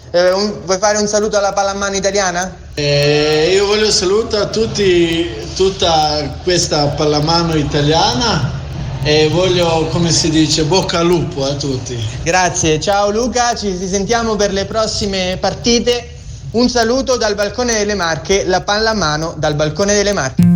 Vuoi fare un saluto alla pallamano italiana? Io voglio salutare a tutti, tutta questa pallamano italiana e voglio, come si dice, bocca al lupo a tutti. Grazie, ciao Luca, ci sentiamo per le prossime partite. Un saluto dal balcone delle Marche, la pallamano dal balcone delle Marche.